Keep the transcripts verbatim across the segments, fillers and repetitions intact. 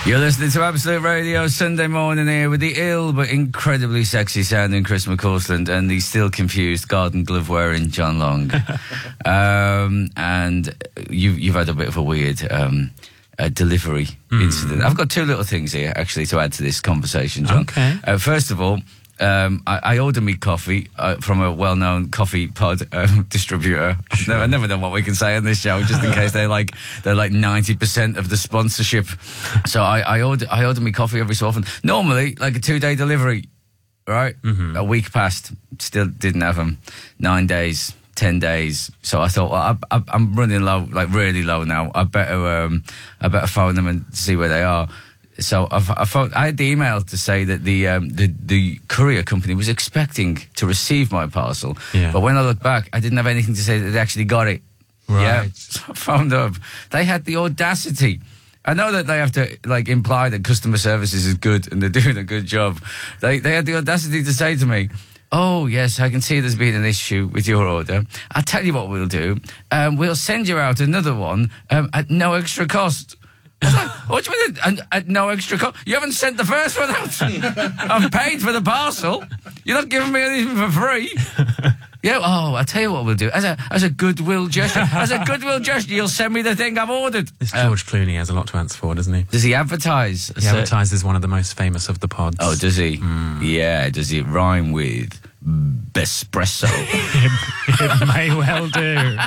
You're listening to Absolute Radio Sunday morning here with the ill but incredibly sexy sounding Chris McCausland and the still confused garden glove wearing John Long. um, and you, you've had a bit of a weird um, uh, delivery mm. incident. I've got two little things here actually to add to this conversation, John. Okay. Uh, first of all, Um, I, I ordered me coffee uh, from a well-known coffee pod um, distributor. Sure. No, I never know what we can say on this show, just in case they're like they're like ninety percent of the sponsorship. So I, I order I order me coffee every so often. Normally, like a two-day delivery, right? Mm-hmm. A week passed, still didn't have them. Nine days, ten days. So I thought, well, I, I, I'm running low, like really low now. I better um, I better phone them and see where they are. So I, I, phoned, I had the email to say that the, um, the the courier company was expecting to receive my parcel, yeah. but when I looked back, I didn't have anything to say that they actually got it. Right. Yeah, so I phoned up. They had the audacity. I know that they have to like imply that customer services is good and they're doing a good job. They they had the audacity to say to me, "Oh yes, I can see there's been an issue with your order. I'll tell you what we'll do. Um, we'll send you out another one um, at no extra cost." I was like, what do you mean at, at no extra cost? You haven't sent the first one out. I've paid for the parcel. You're not giving me anything for free. Yeah, oh, I'll tell you what we'll do. As a as a goodwill gesture, as a goodwill gesture, you'll send me the thing I've ordered. This George um, Clooney has a lot to answer for, doesn't he? Does he advertise? He advertises one of the most famous of the pods. Oh, does he? Mm. Yeah, does it rhyme with Bespresso? it, it may well do.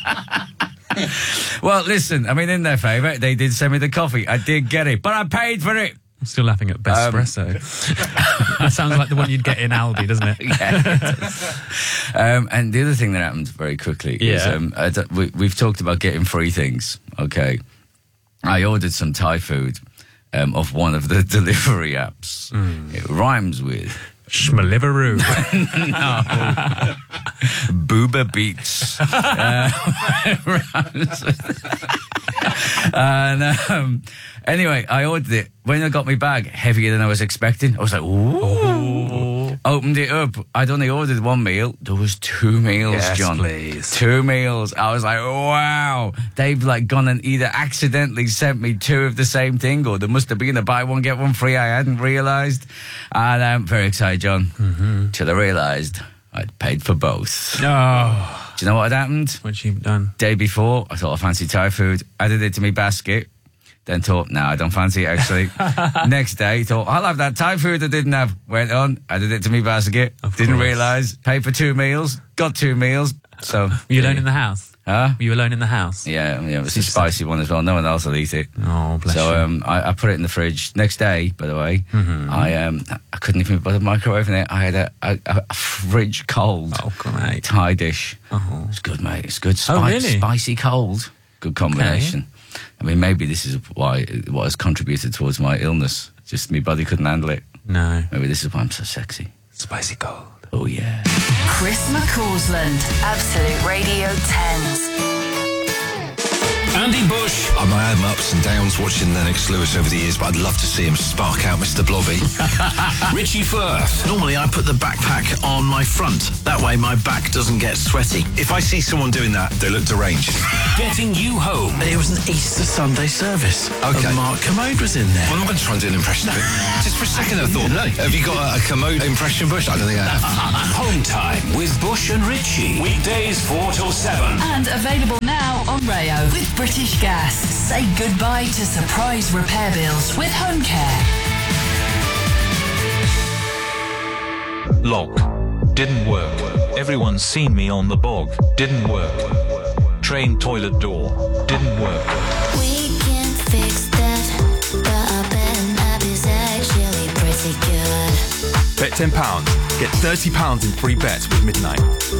Well, listen, I mean, in their favour, they did send me the coffee. I did get it, but I paid for it. I'm still laughing at Bespresso. Um, that sounds like the one you'd get in Aldi, doesn't it? Yeah, it does. Um, and the other thing that happened very quickly yeah. is um, I d- we, we've talked about getting free things, okay? I ordered some Thai food um, off one of the delivery apps. Mm. It rhymes with... Schmaliveroo. No. Booba Beats. uh, and um, anyway, I ordered it. When I got my bag, heavier than I was expecting. I was like, ooh. ooh. Opened it up. I'd only ordered one meal. There was two meals, yes, John. Please. Two meals. I was like, wow. They've like gone and either accidentally sent me two of the same thing, or there must have been a buy one, get one free I hadn't realised. And I'm very excited, John. Mm-hmm. Till I realised I'd paid for both. Oh. Do you know what had happened? What'd you done? Day before, I thought I fancied Thai food. Added it to my basket. Then thought, no, I don't fancy it, actually. Next day, thought, I'll have that Thai food I didn't have. Went on, added it to my basket. Of didn't course. realise. Paid for two meals. Got two meals. So, Were you yeah. alone in the house? Huh? Were you alone in the house? Yeah, yeah, it was a spicy one as well. No one else will eat it. Oh, bless so, you. So um, I, I put it in the fridge. Next day, by the way, mm-hmm. I um, I couldn't even bother microwaving it. I had a, a, a fridge cold oh, mate. Thai dish. Oh. It's good, mate. It's good. Spi- oh, really? Spicy cold. Good combination. Okay. I mean, maybe this is why what has contributed towards my illness. Just my body couldn't handle it. No. Maybe this is why I'm so sexy. Spicy cold. Oh, yeah. Chris McCausland, Absolute Radio tens. Andy Bush. I may have my ups and downs watching Lennox Lewis over the years, but I'd love to see him spark out Mister Blobby. Richie Firth. Normally I put the backpack on my front. That way my back doesn't get sweaty. If I see someone doing that, they look deranged. Getting you home. It was an Easter Sunday service. Okay. And Mark Commode was in there. Well, I'm not going to try and do an impression of it. Just for a second I thought, no. Have you got a, a Commode impression, Bush? I don't think I have. Home time with Bush and Richie. Weekdays four till seven. And available now on Rayo with British Gas. Say goodbye to surprise repair bills with home care. Lock. Didn't work. Everyone's seen me on the bog. Didn't work. Train toilet door. Didn't work. We can fix that, but I bet an app is actually pretty good. Bet ten pounds. Get thirty pounds in free bets with Midnight.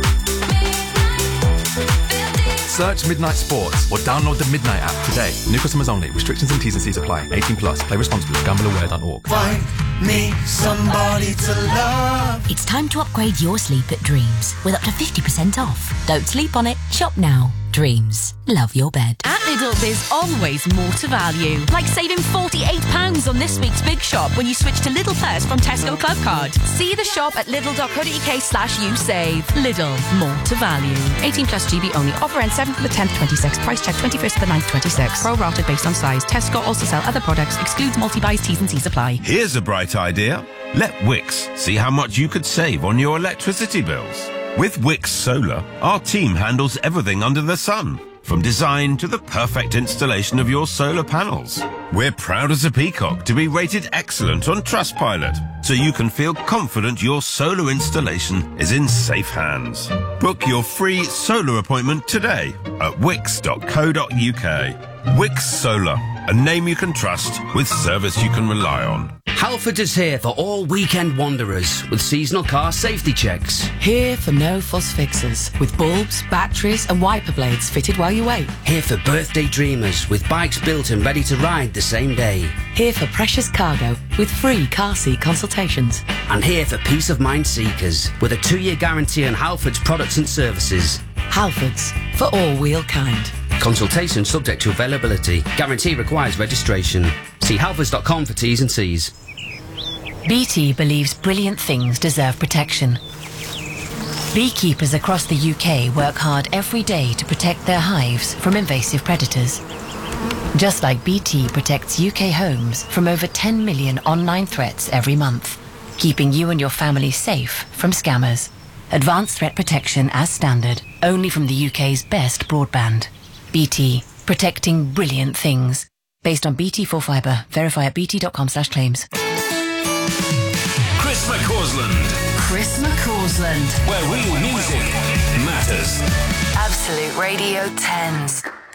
Search Midnight Sports or download the Midnight app today. New customers only. Restrictions and T's and C's apply. eighteen plus. Play responsibly. gamble aware dot org. Find me somebody to love. It's time to upgrade your sleep at Dreams with up to fifty percent off. Don't sleep on it. Shop now. dreams. Love your bed. At Lidl, there's always more to value. Like saving forty-eight pounds on this week's Big Shop when you switch to Lidl Plus from Tesco Club Card. See the shop at lidl.co.uk slash you save. Lidl, more to value. eighteen plus G B only. Offer ends seventh to the tenth, twenty-six. Price check twenty-first to the ninth, twenty-six. Pro rata based on size. Tesco also sell other products. Excludes multi-buys, T's and C's apply. Here's a bright idea. Let Wix see how much you could save on your electricity bills. With Wix Solar, our team handles everything under the sun, from design to the perfect installation of your solar panels. We're proud as a peacock to be rated excellent on Trustpilot, so you can feel confident your solar installation is in safe hands. Book your free solar appointment today at wix dot co dot uk. Wix Solar, a name you can trust with service you can rely on. Halford is here for all weekend wanderers with seasonal car safety checks. Here for no fuss fixes with bulbs, batteries and wiper blades fitted while you wait. Here for birthday dreamers with bikes built and ready to ride the same day. Here for precious cargo with free car seat consultations. And here for peace of mind seekers with a two-year guarantee on Halford's products and services. Halfords, for all wheel kind. Consultation subject to availability. Guarantee requires registration. See halfords dot com for T's and C's. B T believes brilliant things deserve protection. Beekeepers across the U K work hard every day to protect their hives from invasive predators. Just like B T protects U K homes from over ten million online threats every month, keeping you and your family safe from scammers. Advanced threat protection as standard, only from the U K's best broadband. B T, protecting brilliant things. Based on B T four Fibre. Verify at bt dot com slash claims. Chris McCausland. Chris McCausland. Where real music matters. Absolute Radio tens.